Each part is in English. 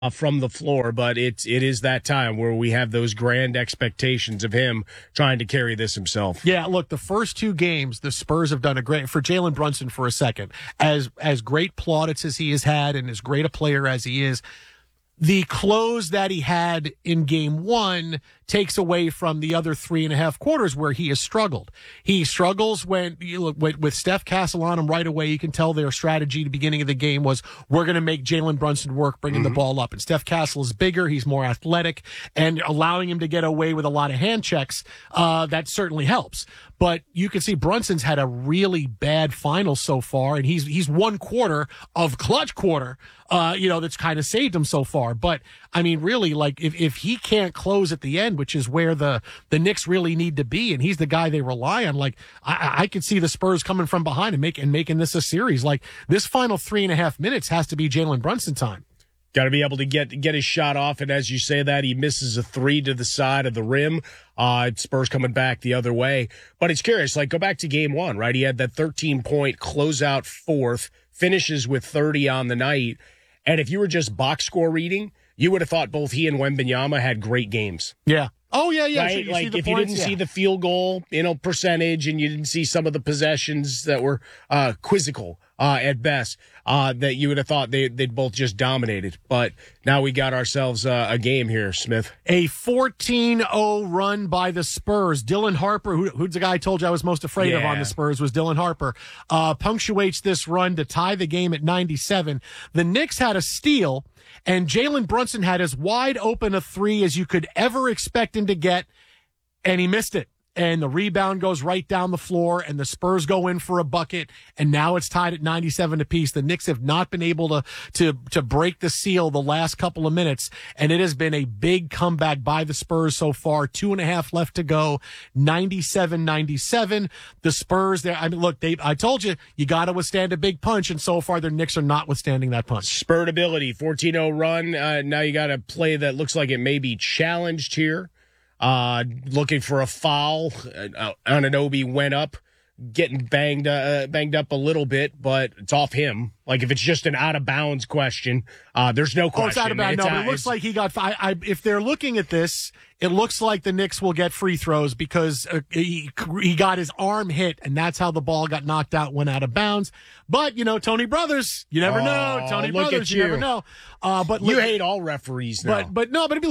from the floor, but it is that time where we have those grand expectations of him trying to carry this himself. Yeah, look, the first two games, the Spurs have done a great, for Jalen Brunson for a second, as great plaudits as he has had and as great a player as he is, the close that he had in game one takes away from the other 3.5 quarters where he has struggled. He struggles when you look with Steph Castle on him right away. You can tell their strategy at the beginning of the game was, we're going to make Jalen Brunson work, bringing the ball up. And Steph Castle is bigger. He's more athletic, and allowing him to get away with a lot of hand checks, that certainly helps. But you can see Brunson's had a really bad final so far, and he's one quarter of clutch quarter, that's kind of saved him so far. But I mean, really, like if he can't close at the end, which is where the Knicks really need to be, and he's the guy they rely on, like I could see the Spurs coming from behind and making this a series. Like this final 3.5 minutes has to be Jalen Brunson time. Got to be able to get his shot off, and as you say that, he misses a three to the side of the rim. Spurs coming back the other way. But it's curious, like go back to game one, right? He had that 13-point closeout fourth, finishes with 30 on the night. And if you were just box score reading, you would have thought both he and Wembanyama had great games. Yeah. Oh, yeah. Right? So like if you didn't see the field goal, percentage, and you didn't see some of the possessions that were quizzical at best, that you would have thought they'd both just dominated. But now we got ourselves a game here, Smith. A 14-0 run by the Spurs. Dylan Harper, who's the guy I told you I was most afraid of on the Spurs, was Dylan Harper, punctuates this run to tie the game at 97. The Knicks had a steal, and Jalen Brunson had as wide open a three as you could ever expect him to get, and he missed it. And the rebound goes right down the floor, and the Spurs go in for a bucket, and now it's tied at 97 apiece. The Knicks have not been able to break the seal the last couple of minutes, and it has been a big comeback by the Spurs so far. 2.5 left to go, 97-97. The Spurs, I told you got to withstand a big punch, and so far the Knicks are not withstanding that punch. Spurt ability, 14-0 run. Now you got a play that looks like it may be challenged here. Looking for a foul. Anunoby went up, getting banged up a little bit, but it's off him. Like if it's just an out of bounds question, there's no question. Oh, it's out of bounds. No, but it looks like he got. If they're looking at this, it looks like the Knicks will get free throws because he got his arm hit, and that's how the ball got knocked out, went out of bounds. But Tony Brothers, you never know. Tony Brothers, you never know. But you hate all referees now. But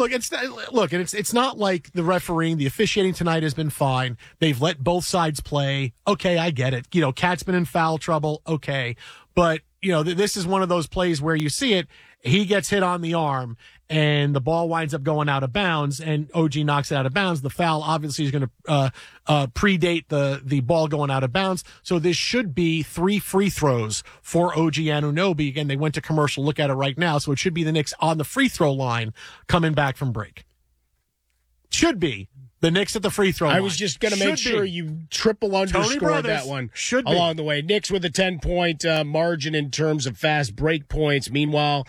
it's not like the refereeing, the officiating tonight has been fine. They've let both sides play. Okay, I get it. Cat's been in foul trouble. Okay, but this is one of those plays where you see it. He gets hit on the arm, and the ball winds up going out of bounds, and OG knocks it out of bounds. The foul obviously is going to predate the ball going out of bounds. So this should be 3 free throws for OG Anunoby. Again, they went to commercial. Look at it right now. So it should be the Knicks on the free throw line coming back from break. Should be. The Knicks at the free throw line. I was just going to make sure you triple underscored that one along the way. Knicks with a 10-point margin in terms of fast break points. Meanwhile,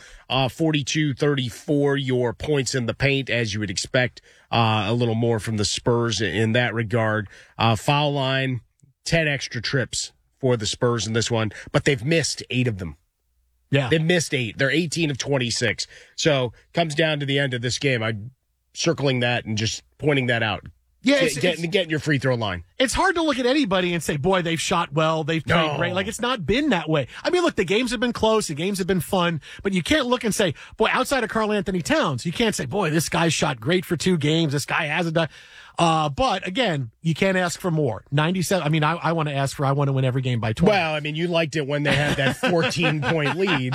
42-34, your points in the paint, as you would expect, a little more from the Spurs in that regard. Foul line, 10 extra trips for the Spurs in this one, but they've missed 8 of them. Yeah. They've missed 8. They're 18 of 26. So comes down to the end of this game. I'm circling that and just pointing that out. Yeah, getting your free throw line. It's hard to look at anybody and say, boy, they've shot well, they've played great. Like, it's not been that way. I mean, look, the games have been close, the games have been fun, but you can't look and say, boy, outside of Karl Anthony Towns, you can't say, boy, this guy shot great for 2 games, this guy hasn't done. But again, you can't ask for more. 97. I mean, I want to win every game by 20. Well, I mean, you liked it when they had that 14-point lead.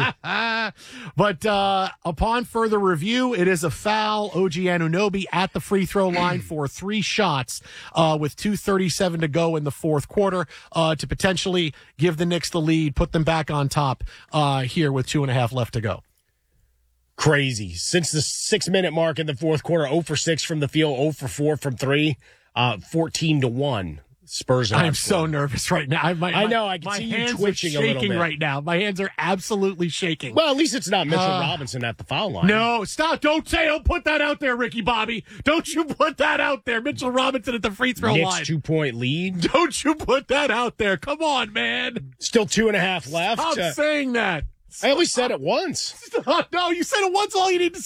But upon further review, it is a foul. OG Anunoby at the free throw line for 3 shots with 2:37 to go in the fourth quarter to potentially give the Knicks the lead, put them back on top here with 2.5 left to go. Crazy. Since the 6-minute mark in the fourth quarter, 0 for 6 from the field, 0 for 4 from 3, 14-1. Spurs. I'm so nervous right now. I know. I can see you twitching a little bit. My hands are shaking right now. My hands are absolutely shaking. Well, at least it's not Mitchell Robinson at the foul line. No, stop. Don't put that out there, Ricky Bobby. Don't you put that out there. Mitchell Robinson at the free throw line. Knicks 2-point lead. Don't you put that out there. Come on, man. Still 2.5 left. Stop saying that. once. I only said it once. No, you said it once. All you need to